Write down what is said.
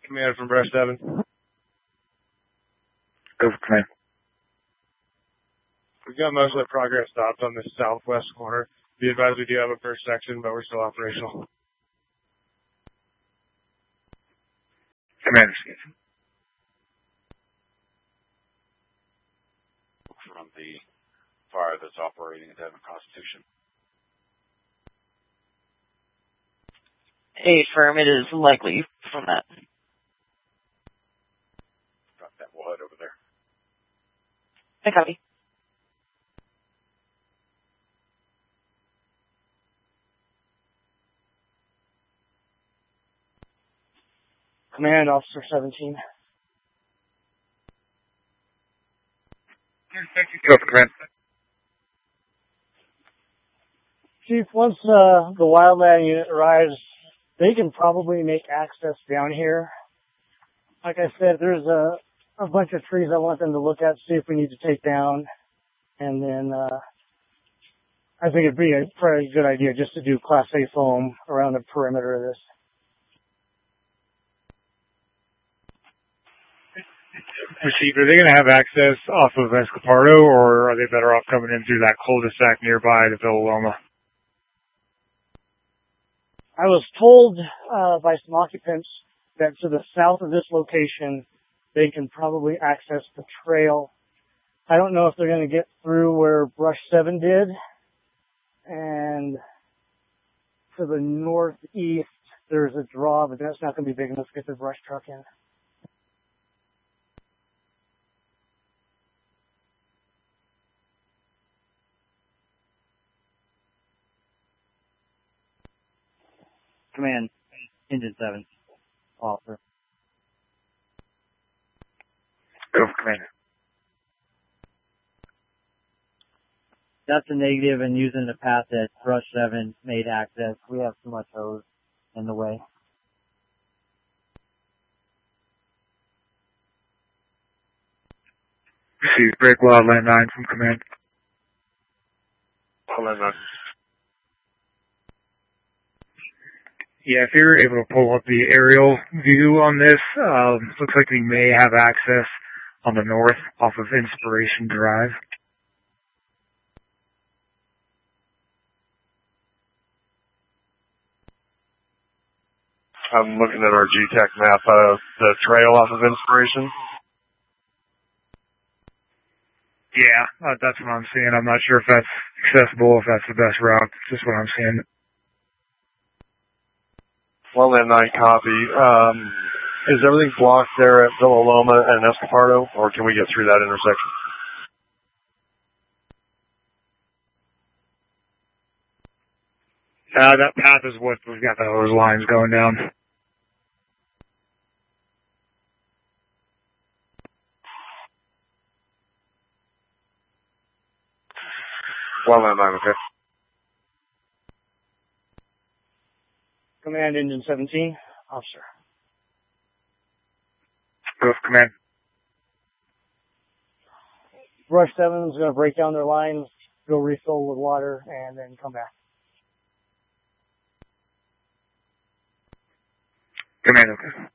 Command from Brush 7. Go for command. We've got most of the progress stopped on the southwest corner. Be advised we do have a first section, but we're still operational. Commander. From the fire that's operating at Devon Constitution. Affirm, it is likely from that. Got that. We'll head over there. I copy. Command, Officer 17. Go for command. Chief, once the wildland unit arrives, they can probably make access down here. Like I said, there's a bunch of trees I want them to look at, see if we need to take down. And then I think it'd be a pretty good idea just to do Class A foam around the perimeter of this. Received. Are they going to have access off of Escopardo, or are they better off coming in through that cul-de-sac nearby to Villaloma? I was told by some occupants that to the south of this location, they can probably access the trail. I don't know if they're going to get through where Brush 7 did. And to the northeast, there's a draw, but that's not going to be big enough to get the brush truck in. Command, Engine 7, officer. Go for command. That's a negative, and using the path that Brush 7 made access, we have too much hose in the way. Received. Break wildland 9 from command. Wildland 9. Yeah, if you're able to pull up the aerial view on this, looks like we may have access on the north off of Inspiration Drive. I'm looking at our GTAC map of the trail off of Inspiration. Yeah, that's what I'm seeing. I'm not sure if that's accessible, if that's the best route. It's just what I'm seeing. Wildland 9 copy. Is everything blocked there at Villaloma and Escopardo, or can we get through that intersection? That path is what we've got the hose lines going down. Wildland 9, okay. Command, Engine 17, officer. Go for command. Brush 7 is going to break down their lines, go refill with water, and then come back. Command, okay.